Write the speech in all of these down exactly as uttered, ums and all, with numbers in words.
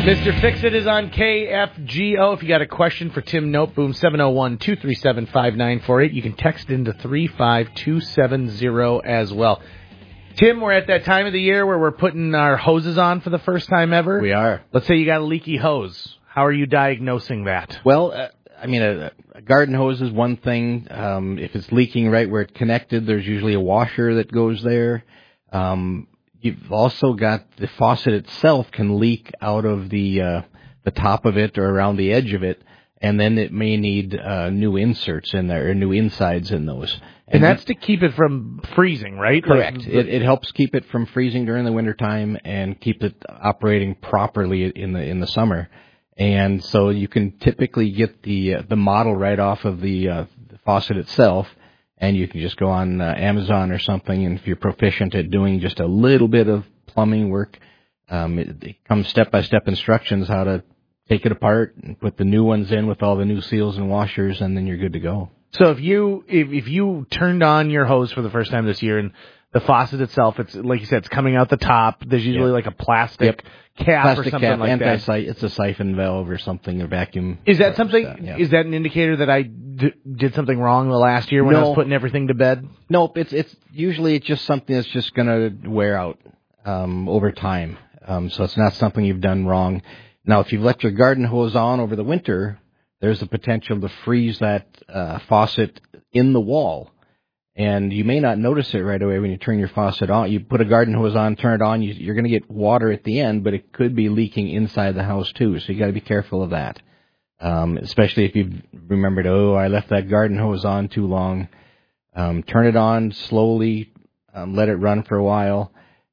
Mister Fix-It is on K F G O. If you got a question for Tim Noteboom, seven oh one, two three seven, five nine four eight. You can text into three five two seven zero as well. Tim, we're at that time of the year where we're putting our hoses on for the first time ever. We are. Let's say you got a leaky hose. How are you diagnosing that? Well, uh, I mean, a, a garden hose is one thing. Um, if it's leaking right where it's connected, there's usually a washer that goes there. Um, you've also got the faucet itself can leak out of the uh, the top of it or around the edge of it, and then it may need uh, new inserts in there or new insides in those. And, and that's to keep it from freezing, right? Correct. Like, it, it helps keep it from freezing during the wintertime and keep it operating properly in the in the summer. And so you can typically get the uh, the model right off of the, uh, the faucet itself, and you can just go on uh, Amazon or something, and if you're proficient at doing just a little bit of plumbing work, um, it, it comes step-by-step instructions how to take it apart and put the new ones in with all the new seals and washers, and then you're good to go. So if you if, if you turned on your hose for the first time this year and the faucet itself, it's like you said, it's coming out the top. There's usually yep. like a plastic yep. cap plastic or something cap, like anti- that. It's a siphon valve or something, a vacuum. Is that something? Yeah. Is that an indicator that I d- did something wrong the last year when no. I was putting everything to bed? Nope. It's it's usually it's just something that's just going to wear out um, over time. Um, so it's not something you've done wrong. Now, if you've left your garden hose on over the winter, there's a potential to freeze that uh, faucet in the wall. And you may not notice it right away when you turn your faucet on. You put a garden hose on, turn it on, you, you're going to get water at the end, but it could be leaking inside the house too. So you got to be careful of that. Um, especially if you've remembered, oh, I left that garden hose on too long. Um, turn it on slowly, um, let it run for a while.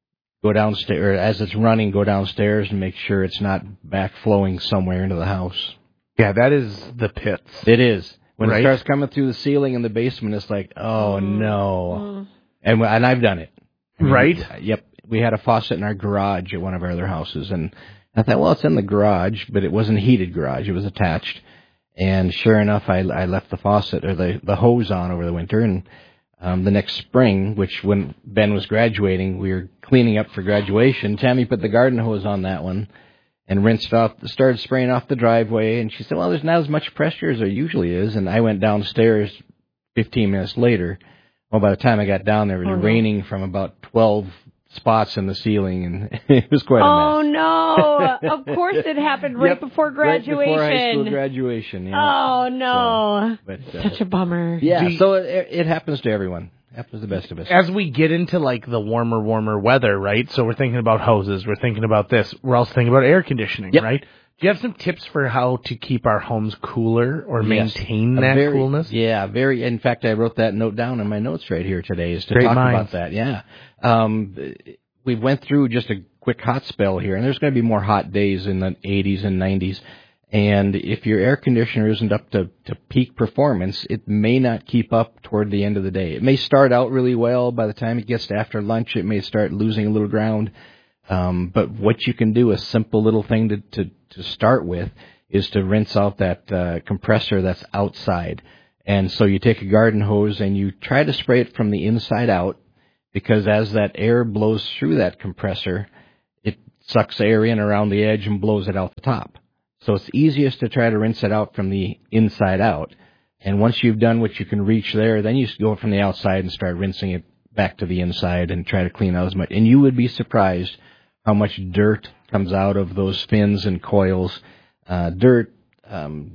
Go downstairs, or as it's running, go downstairs and make sure it's not backflowing somewhere into the house. Yeah, that is the pits. It is. When right? it starts coming through the ceiling in the basement, it's like, oh, no. Mm. And and I've done it. I mean, right? Yep. We had a faucet in our garage at one of our other houses, and I thought, well, it's in the garage, but it wasn't a heated garage. It was attached. And sure enough, I, I left the faucet, or the, the hose on over the winter, and um, the next spring, which when Ben was graduating, we were cleaning up for graduation. Tammy put the garden hose on that one and rinsed off, started spraying off the driveway. And she said, well, there's not as much pressure as there usually is. And I went downstairs fifteen minutes later. Well, by the time I got down there, it was oh, raining no. from about twelve spots in the ceiling, and it was quite a oh, mess. Oh, no. Of course it happened right yep, before graduation. Right before high school graduation, yeah. Oh, no. So, but, uh, such a bummer. Yeah, you, so it, it happens to everyone. It happens to the best of us. As we get into, like, the warmer, warmer weather, right? So we're thinking about hoses. We're thinking about this. We're also thinking about air conditioning, yep. right? Do you have some tips for how to keep our homes cooler or maintain yes. that very, coolness? Yeah, very. In fact, I wrote that note down in my notes right here today is to Great talk minds. about that. Yeah. Um, we went through just a quick hot spell here, and there's going to be more hot days in the eighties and nineties. And if your air conditioner isn't up to, to peak performance, it may not keep up toward the end of the day. It may start out really well. By the time it gets to after lunch, it may start losing a little ground. Um, but what you can do, a simple little thing to, to, to start with, is to rinse out that uh, compressor that's outside. And so you take a garden hose and you try to spray it from the inside out, because as that air blows through that compressor, it sucks air in around the edge and blows it out the top. So it's easiest to try to rinse it out from the inside out. And once you've done what you can reach there, then you go from the outside and start rinsing it back to the inside and try to clean out as much. And you would be surprised how much dirt comes out of those fins and coils. Uh, dirt, um,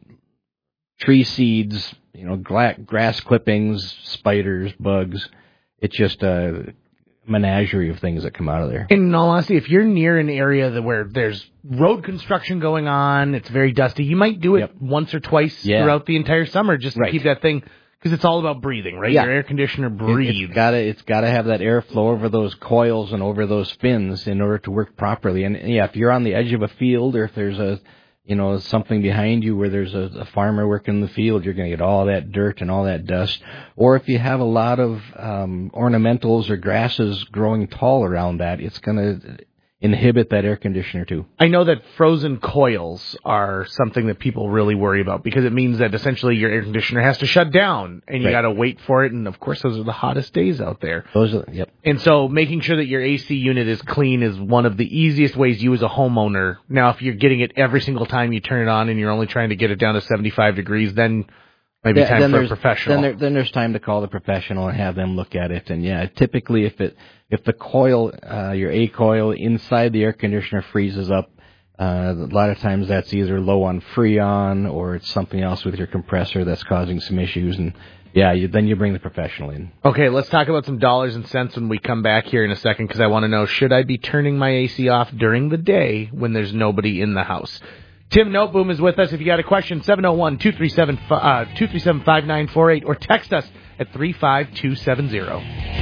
tree seeds, you know, gla- grass clippings, spiders, bugs. It's just a menagerie of things that come out of there. In all honesty, if you're near an area that where there's road construction going on, it's very dusty, you might do it yep. once or twice yeah. throughout the entire summer just to right. keep that thing, because it's all about breathing, right? Yeah. Your air conditioner breathes. It, it's gotta, it's gotta have that airflow over those coils and over those fins in order to work properly. And yeah, if you're on the edge of a field, or if there's a, you know, something behind you where there's a, a farmer working in the field, you're going to get all that dirt and all that dust. Or if you have a lot of um, ornamentals or grasses growing tall around that, it's going to, inhibit that air conditioner too. I know that frozen coils are something that people really worry about because it means that essentially your air conditioner has to shut down and you Right. got to wait for it. And of course, those are the hottest days out there. Those are, yep. And so making sure that your A C unit is clean is one of the easiest ways you as a homeowner. Now, if you're getting it every single time you turn it on and you're only trying to get it down to seventy-five degrees, then maybe Yeah, time then for a there's- professional. Then, there, then there's time to call the professional and have them look at it. And yeah, typically if it if the coil, uh, your A coil inside the air conditioner freezes up, uh, a lot of times that's either low on Freon or it's something else with your compressor that's causing some issues. And yeah, you, then you bring the professional in. Okay, let's talk about some dollars and cents when we come back here in a second because I want to know, should I be turning my A C off during the day when there's nobody in the house? Tim Noteboom is with us. If you got a question, seven oh one, two three seven, five nine four eight or text us at three five two seven zero.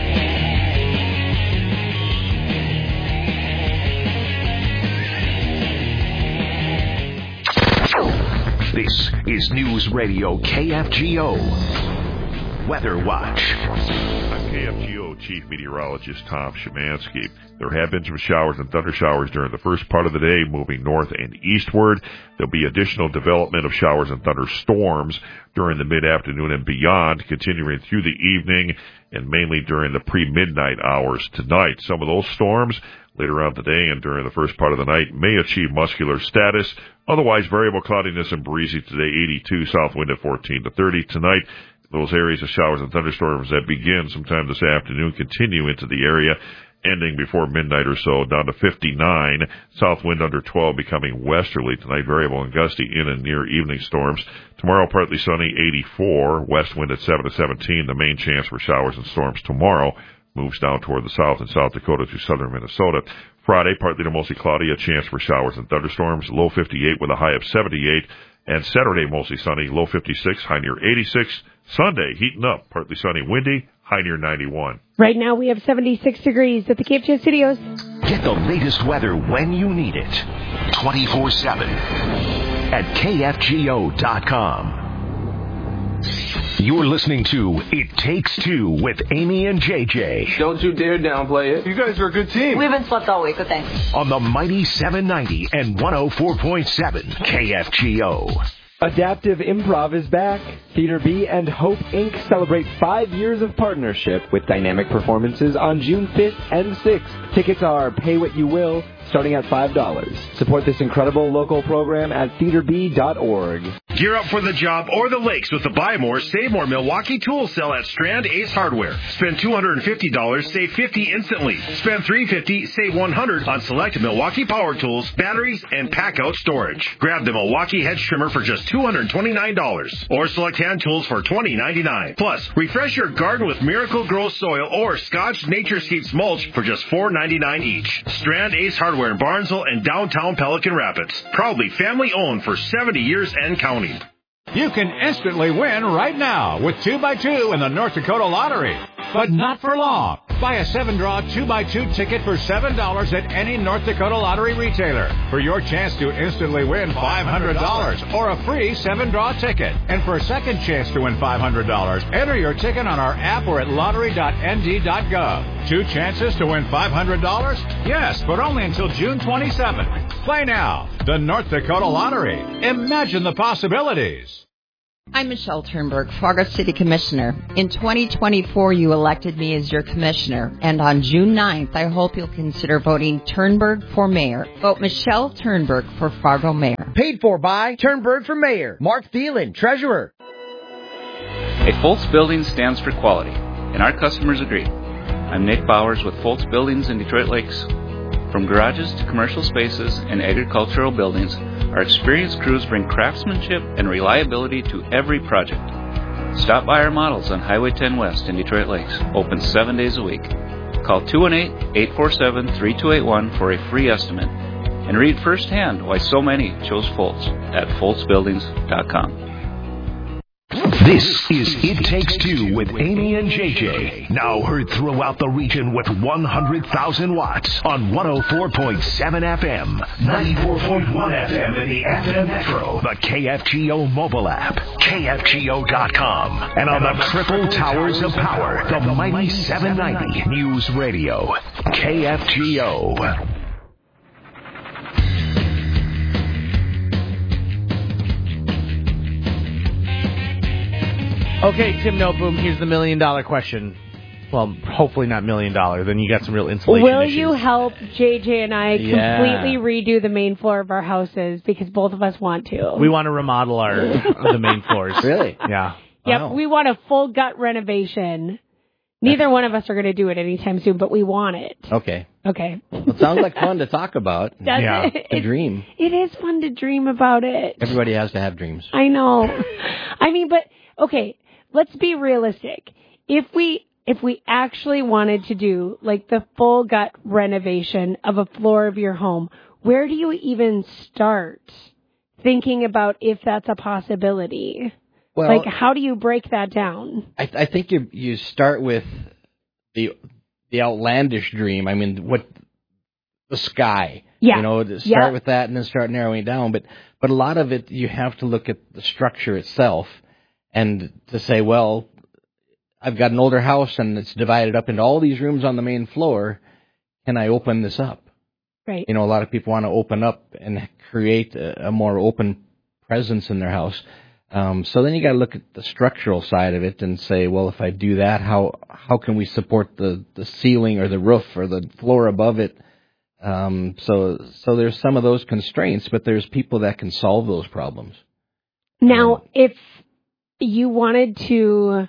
This is News Radio K F G O Weather Watch. I'm K F G O Chief Meteorologist Tom Szymanski. There have been some showers and thunder showers during the first part of the day, moving north and eastward. There'll be additional development of showers and thunderstorms during the mid-afternoon and beyond, continuing through the evening and mainly during the pre-midnight hours tonight. Some of those storms later on today and during the first part of the night may achieve muscular status. Otherwise, variable cloudiness and breezy today, eighty-two, south wind at fourteen to thirty. Tonight, those areas of showers and thunderstorms that begin sometime this afternoon continue into the area, ending before midnight or so, down to fifty-nine. South wind under twelve, becoming westerly tonight, variable and gusty in and near evening storms. Tomorrow, partly sunny, eighty-four. West wind at seven to seventeen. The main chance for showers and storms tomorrow moves down toward the south and South Dakota to southern Minnesota. Friday, partly to mostly cloudy, a chance for showers and thunderstorms, low fifty-eight with a high of seventy-eight. And Saturday, mostly sunny, low fifty-six, high near eighty-six. Sunday, heating up, partly sunny, windy, high near ninety-one. Right now we have seventy-six degrees at the Cape Cod Studios. Get the latest weather when you need it, twenty-four seven at K F G O dot com. You're listening to It Takes Two with Amy and J J. Don't you dare downplay it. You guys are a good team. We haven't slept all week, but thanks. On the mighty seven ninety and one oh four point seven K F G O. Adaptive Improv is back. Theater B and Hope Incorporated celebrate five years of partnership with dynamic performances on June fifth and sixth. Tickets are pay what you will, starting at five dollars. Support this incredible local program at theater b dot org. Gear up for the job or the lakes with the Buy More, Save More Milwaukee Tool Sale at Strand Ace Hardware. Spend two hundred fifty dollars, save fifty dollars instantly. Spend three hundred fifty dollars, save one hundred dollars on select Milwaukee power tools, batteries, and pack-out storage. Grab the Milwaukee hedge trimmer for just two hundred twenty-nine dollars or select hand tools for twenty ninety-nine. Plus, refresh your garden with Miracle Grow Soil or Scotch Naturescapes mulch for just four ninety-nine each. Strand Ace Hardware in Barnesville and downtown Pelican Rapids. Proudly family-owned for seventy years and counting. You can instantly win right now with two by two in the North Dakota Lottery. But not for long. Buy a seven-draw two by two ticket for seven dollars at any North Dakota Lottery retailer for your chance to instantly win five hundred dollars or a free seven-draw ticket. And for a second chance to win five hundred dollars, enter your ticket on our app or at lottery dot n d dot gov. Two chances to win five hundred dollars? Yes, but only until June twenty-seventh. Play now. The North Dakota Lottery. Imagine the possibilities. I'm Michelle Turnberg, Fargo City Commissioner. In twenty twenty-four, you elected me as your commissioner, and on June ninth, I hope you'll consider voting Turnberg for mayor. Vote Michelle Turnberg for Fargo mayor. Paid for by Turnberg for mayor. Mark Thielen, treasurer. A Foltz building stands for quality, and our customers agree. I'm Nick Bowers with Foltz Buildings in Detroit Lakes. From garages to commercial spaces and agricultural buildings, our experienced crews bring craftsmanship and reliability to every project. Stop by our models on Highway ten West in Detroit Lakes, open seven days a week. Call two one eight, eight four seven, three two eight one for a free estimate and read firsthand why so many chose Foltz at foltz buildings dot com. This is It Takes Two with Amy and J J. Now heard throughout the region with one hundred thousand watts on one oh four point seven F M, ninety-four point one F M in the F M Metro, the K F G O mobile app, K F G O dot com, and on the triple towers of power, the mighty seven ninety News Radio, K F G O. Okay, Tim Noteboom, here's the million dollar question. Well, hopefully not million dollar. Then you got some real insulation Will issues. you help J J and I Yeah. completely redo the main floor of our houses because both of us want to? We want to remodel our the main floors. Really? Yeah. Yep, Wow. we want a full gut renovation. Neither one of us are going to do it anytime soon, but we want it. Okay. Okay. Well, it sounds like fun to talk about. Does Yeah. it? A It- dream. It is fun to dream about it. Everybody has to have dreams. I know. I mean, but okay, let's be realistic. If we if we actually wanted to do like the full gut renovation of a floor of your home, where do you even start thinking about if that's a possibility? Well, Like, how do you break that down? I, I think you you start with the the outlandish dream. I mean, what the sky. Yeah. You know, to start Yeah. with that and then start narrowing it down. But but a lot of it, you have to look at the structure itself and to say, well, I've got an older house and it's divided up into all these rooms on the main floor. Can I open this up? Right. You know, a lot of people want to open up and create a, a more open presence in their house. Um, so then you got to look at the structural side of it and say, well, if I do that, how how can we support the, the ceiling or the roof or the floor above it? Um, so so there's some of those constraints, but there's people that can solve those problems. Now, if you wanted to,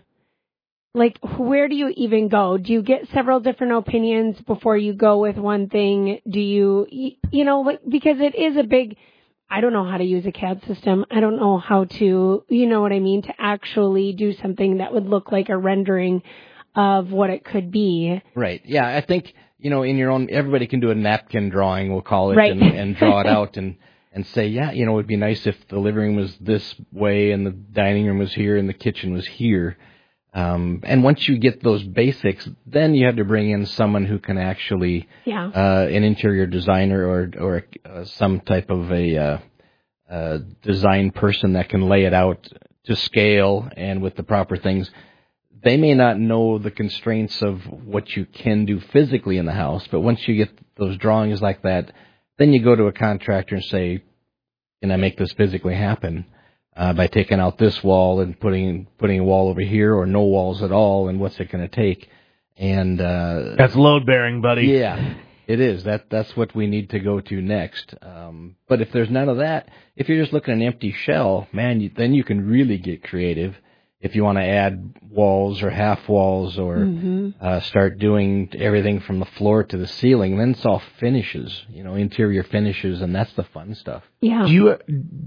like, where do you even go? Do you get several different opinions before you go with one thing? Do you, y- you know, like, because it is a big, I don't know how to use a C A D system. I don't know how to, you know what I mean, to actually do something that would look like a rendering of what it could be. Right. Yeah, I think, you know, in your own, everybody can do a napkin drawing, we'll call it, Right. and, and draw it out and, and say, yeah, you know, it would be nice if the living room was this way and the dining room was here and the kitchen was here. Um, and once you get those basics, then you have to bring in someone who can actually, Yeah. uh, an interior designer or, or uh, some type of a, uh, uh, design person that can lay it out to scale and with the proper things. They may not know the constraints of what you can do physically in the house, but once you get those drawings like that, then you go to a contractor and say, can I make this physically happen? Uh, by taking out this wall and putting putting a wall over here or no walls at all, and what's it going to take? And uh, That's load bearing, buddy. Yeah, it is. That that's what we need to go to next. Um, but if there's none of that, if you're just looking at an empty shell, man, you, then you can really get creative. If you want to add walls or half walls or Mm-hmm. uh, start doing everything from the floor to the ceiling, then it's all finishes, you know, interior finishes, and that's the fun stuff. Yeah. Do you,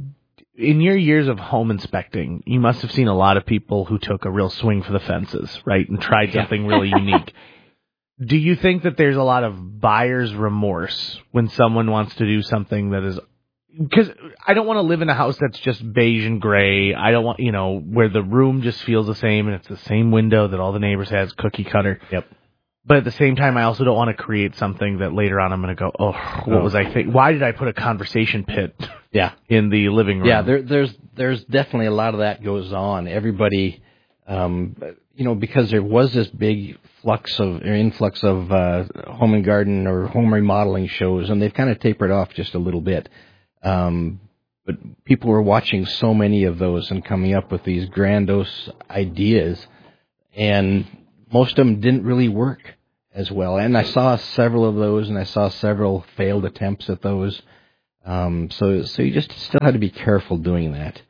in your years of home inspecting, you must have seen a lot of people who took a real swing for the fences, right, and tried Yeah. something really unique. Do you think that there's a lot of buyer's remorse when someone wants to do something that is... Because I don't want to live in a house that's just beige and gray. I don't want, you know, where the room just feels the same and it's the same window that all the neighbors has, cookie cutter. Yep. But at the same time, I also don't want to create something that later on I'm going to go, oh, what Oh. was I thinking? Why did I put a conversation pit Yeah. in the living room? Yeah, there, there's there's definitely a lot of that goes on. Everybody, um, you know, because there was this big flux of or influx of uh, home and garden or home remodeling shows, and they've kind of tapered off just a little bit. Um, but people were watching so many of those and coming up with these grandiose ideas, and most of them didn't really work as well. And I saw several of those, and I saw several failed attempts at those. Um, so, so you just still had to be careful doing that.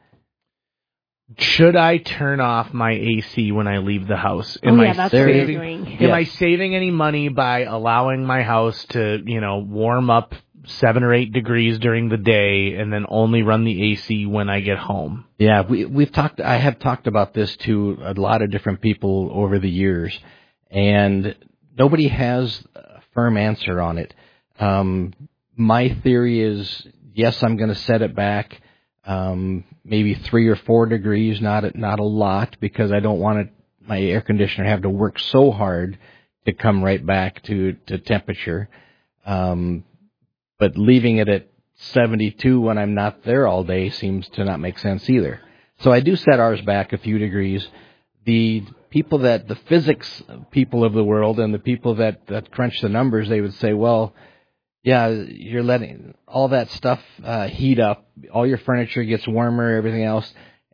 Should I turn off my A C when I leave the house? Oh, Am yeah, I that's what saving, you're doing. Am Yes. I saving any money by allowing my house to, you know, warm up seven or eight degrees during the day and then only run the A C when I get home? Yeah, we, we've talked, I have talked about this to a lot of different people over the years, and nobody has a firm answer on it. Um, my theory is, yes, I'm going to set it back, um, maybe three or four degrees, not a, not a lot, because I don't want it, my air conditioner have to work so hard to come right back to, to temperature. Um, but leaving it at seventy-two when I'm not there all day seems to not make sense either. So I do set ours back a few degrees. The people that, the physics people of the world and the people that, that crunch the numbers, they would say, well, yeah, you're letting all that stuff uh, heat up. All your furniture gets warmer, everything else.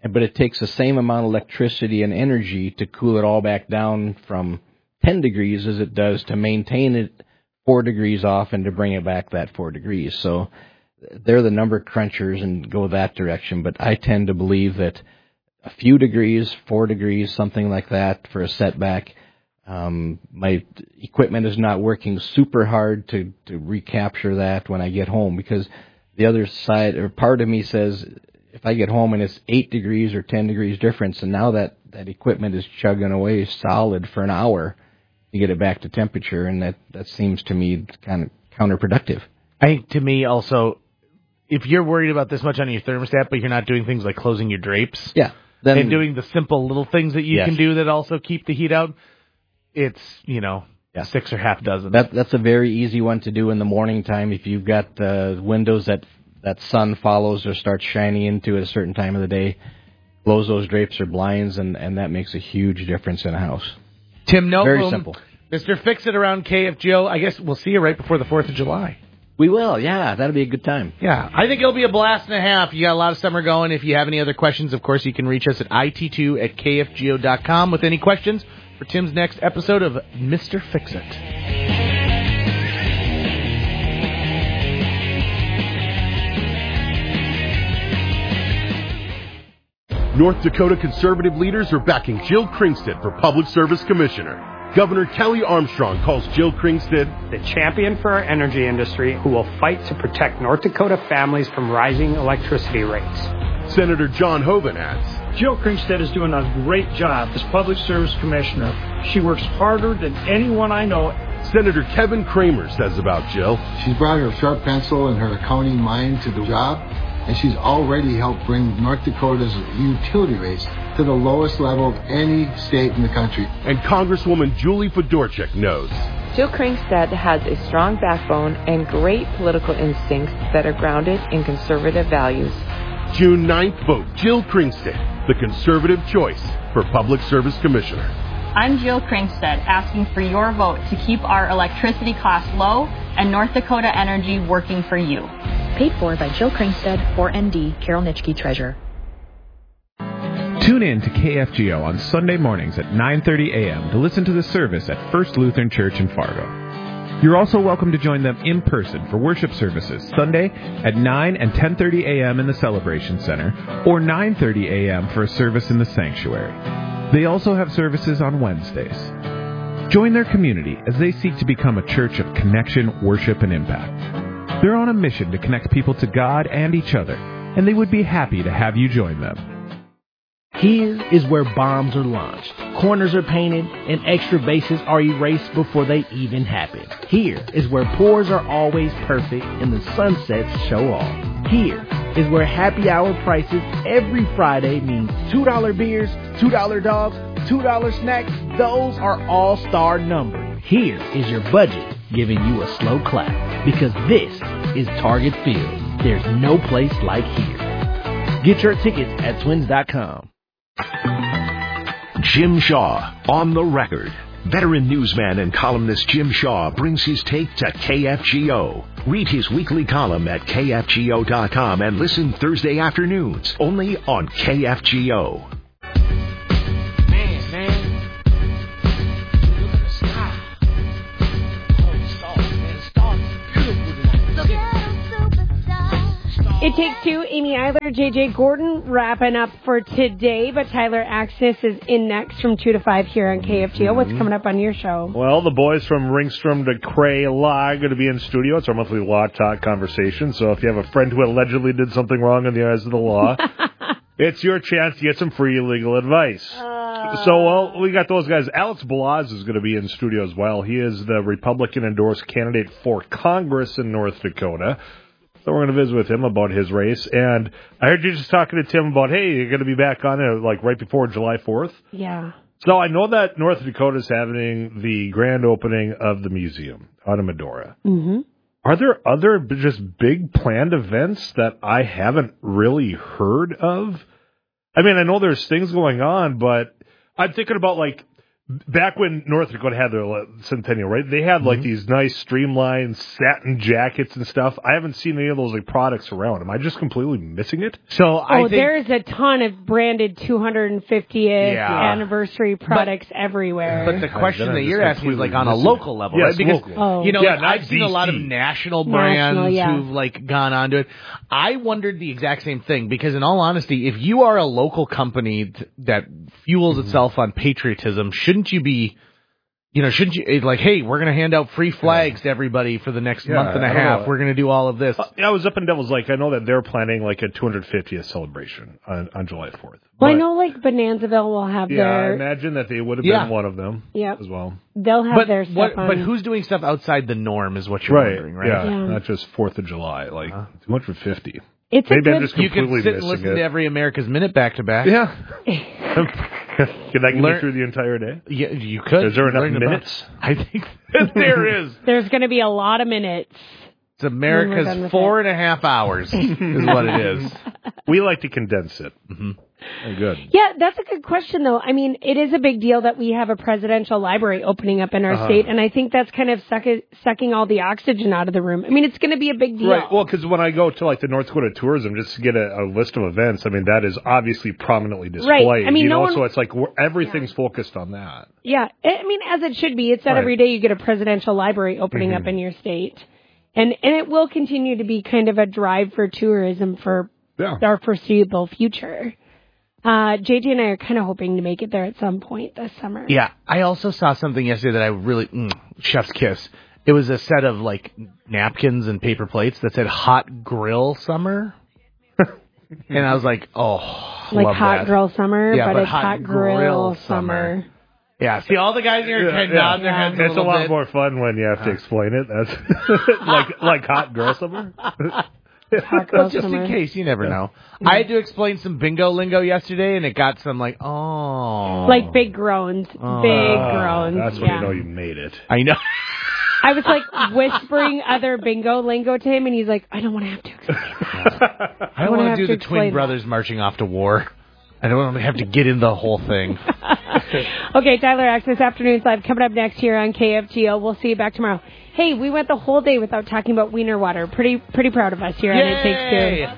but it takes the same amount of electricity and energy to cool it all back down from ten degrees as it does to maintain it four degrees off and to bring it back that four degrees. So they're the number crunchers and go that direction. But I tend to believe that a few degrees, four degrees, something like that for a setback. Um, my equipment is not working super hard to, to recapture that when I get home, because the other side or part of me says if I get home and it's eight degrees or ten degrees difference, and now that, that equipment is chugging away solid for an hour to get it back to temperature, and that, that seems to me kind of counterproductive. I think to me also, if you're worried about this much on your thermostat, but you're not doing things like closing your drapes, yeah, then, and doing the simple little things that you yes. can do that also keep the heat out, it's, you know, yeah. six or half dozen. That, that's a very easy one to do in the morning time. If you've got uh, windows that, that sun follows or starts shining into at a certain time of the day, close those drapes or blinds, and, and that makes a huge difference in a house. Tim Noteboom, very simple. Mister Fix-It around K F G O. I guess we'll see you right before the fourth of July. We will, yeah. That'll be a good time. Yeah, I think it'll be a blast and a half. You got a lot of summer going. If you have any other questions, of course, you can reach us at I T two at K F G O dot com with any questions for Tim's next episode of Mister Fix-It. North Dakota conservative leaders are backing Jill Kringstad for Public Service Commissioner. Governor Kelly Armstrong calls Jill Kringstad the champion for our energy industry who will fight to protect North Dakota families from rising electricity rates. Senator John Hoeven adds, Jill Kringstad is doing a great job as Public Service Commissioner. She works harder than anyone I know. Senator Kevin Kramer says about Jill, she's brought her sharp pencil and her accounting mind to the job, and she's already helped bring North Dakota's utility rates to the lowest level of any state in the country. And Congresswoman Julie Fedorchak knows Jill Kringstad has a strong backbone and great political instincts that are grounded in conservative values. June ninth, vote Jill Kringstad, the conservative choice for Public Service Commissioner. I'm Jill Kringstad, asking for your vote to keep our electricity costs low and North Dakota Energy working for you. Paid for by Jill Kringstad, four N D, Carol Nitschke, Treasurer. Tune in to K F G O on Sunday mornings at nine thirty a.m. to listen to the service at First Lutheran Church in Fargo. You're also welcome to join them in person for worship services Sunday at nine and ten thirty a.m. in the Celebration Center, or nine thirty a.m. for a service in the sanctuary. They also have services on Wednesdays. Join their community as they seek to become a church of connection, worship, and impact. They're on a mission to connect people to God and each other, and they would be happy to have you join them. Here is where bombs are launched, corners are painted, and extra bases are erased before they even happen. Here is where pours are always perfect and the sunsets show off. Here is where happy hour prices every Friday means two dollar beers, two dollar dogs, two dollar snacks. Those are all star numbered. Here is your budget giving you a slow clap, because this is Target Field. There's no place like here. Get your tickets at twins dot com. Jim Shaw, on the record. Veteran newsman and columnist Jim Shaw brings his take to K F G O. Read his weekly column at K F G O dot com and listen Thursday afternoons, only on K F G O. Man, man. Look at the sky. Oh, the stars, man. The stars are beautiful tonight. Look at it. It Takes Two, Amy Eiler, J J Gordon wrapping up for today, but Tyler Axis is in next from two to five here on K F G O. What's coming up on your show? Well, the boys from Ringstrom to Cray Law are going to be in studio. It's our monthly law talk conversation, so if you have a friend who allegedly did something wrong in the eyes of the law, it's your chance to get some free legal advice. Uh... So, well, we got those guys. Alex Balazs is going to be in studio as well. He is the Republican-endorsed candidate for Congress in North Dakota. So we're going to visit with him about his race. And I heard you just talking to Tim about, hey, you're going to be back on it like right before July fourth. Yeah. So I know that North Dakota is having the grand opening of the museum out of Medora. Mm-hmm. Are there other just big planned events that I haven't really heard of? I mean, I know there's things going on, but I'm thinking about like back when North Dakota had their centennial, right? They had like mm-hmm. these nice streamlined satin jackets and stuff. I haven't seen any of those like products around. Am I just completely missing it? So I oh, think, there's a ton of branded two hundred fiftieth yeah. anniversary products but, everywhere. But the question that you're asking is like on a local level, yes, right? Because local. Oh. you know, yeah, like, I've seen D C. a lot of national brands national, yeah. who've like gone onto it. I wondered the exact same thing because, in all honesty, if you are a local company th- that fuels mm-hmm. itself on patriotism, shouldn't you be? You know, shouldn't you, like, hey, we're going to hand out free flags yeah. to everybody for the next yeah, month and a half. Know. We're going to do all of this. Uh, I was up in Devil's Lake. I know that they're planning, like, a two hundred fiftieth celebration on, on July fourth. Well, but, I know, like, Bonanzaville will have yeah, their... Yeah, I imagine that they would have yeah. been one of them yep. as well. They'll have but, their stuff what, on... But who's doing stuff outside the norm is what you're right. wondering, right? Yeah, yeah, not just fourth of July, like uh, two hundred fifty. It's Maybe a I'm good... just completely You can sit and missing listen it. to every America's Minute back-to-back. Yeah. Can that get Learn, me through the entire day? Yeah, you could. Is there enough Learn minutes? About, I think that there is. There's going to be a lot of minutes. It's America's four and a half hours is what it is. We like to condense it. Mm-hmm. Very good. Yeah, that's a good question, though. I mean, it is a big deal that we have a presidential library opening up in our uh-huh. state, and I think that's kind of suck- sucking all the oxygen out of the room. I mean, it's going to be a big deal. Right. Well, because when I go to, like, the North Dakota Tourism, just to get a, a list of events, I mean, that is obviously prominently displayed. Right. I mean, you no know, one... so it's like everything's yeah. focused on that. Yeah. I mean, as it should be. It's not right. every day you get a presidential library opening mm-hmm. up in your state. And and it will continue to be kind of a drive for tourism for yeah. our foreseeable future. Uh, J J and I are kind of hoping to make it there at some point this summer. Yeah. I also saw something yesterday that I really, mm, chef's kiss. It was a set of, like, napkins and paper plates that said Hot Grill Summer. And I was like, oh, Like love Hot that. Grill Summer, yeah, but, but it's Hot, Hot Grill, grill summer. summer. Yeah, see, all the guys here kind of yeah, nodding yeah. their heads a It's little a lot bit. more fun when you have to explain it. That's like like Hot Girl Summer. Well, just in case, you never know. Yeah. I had to explain some bingo lingo yesterday, and it got some like, oh. Like big groans. Oh. Big groans. That's when yeah. you know you made it. I know. I was like whispering other bingo lingo to him, and he's like, I don't want to have to explain that. I don't want to do the twin that. brothers marching off to war. I don't want to have to get in the whole thing. Okay, Tyler Access Afternoons Live coming up next here on K F G O. We'll see you back tomorrow. Hey, we went the whole day without talking about wiener water. Pretty pretty proud of us here on It Takes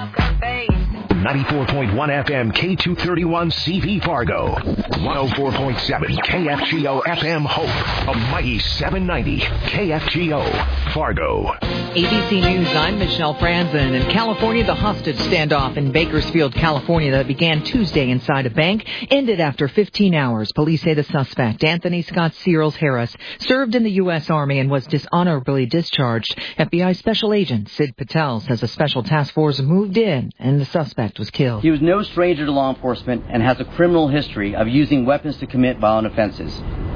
Two. ninety-four point one F M K two thirty-one C V Fargo. one oh four point seven K F G O F M Hope. A mighty seven ninety K F G O Fargo. A B C News, I'm Michelle Franzen. In California, the hostage standoff in Bakersfield, California that began Tuesday inside a bank ended after fifteen hours. Police say the suspect, Anthony Scott Searles Harris, served in the U S. Army and was dishonorably discharged. F B I Special Agent Sid Patel says a special task force moved in and the suspect was killed. He was no stranger to law enforcement and has a criminal history of using weapons to commit violent offenses.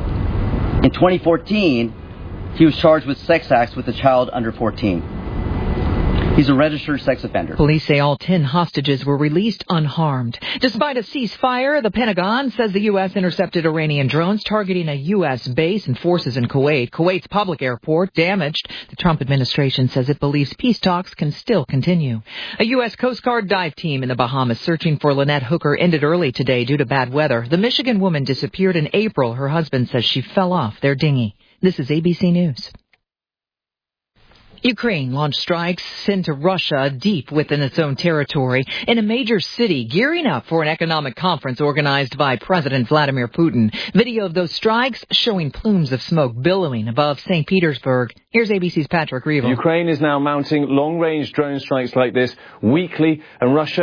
In twenty fourteen, he was charged with sex acts with a child under fourteen. He's a registered sex offender. Police say all ten hostages were released unharmed. Despite a ceasefire, the Pentagon says the U S intercepted Iranian drones targeting a U S base and forces in Kuwait. Kuwait's public airport damaged. The Trump administration says it believes peace talks can still continue. A U S Coast Guard dive team in the Bahamas searching for Lynette Hooker ended early today due to bad weather. The Michigan woman disappeared in April. Her husband says she fell off their dinghy. This is A B C News. Ukraine launched strikes into Russia deep within its own territory in a major city, gearing up for an economic conference organized by President Vladimir Putin. Video of those strikes showing plumes of smoke billowing above Saint Petersburg. Here's A B C's Patrick Reevell. Ukraine is now mounting long-range drone strikes like this weekly, and Russia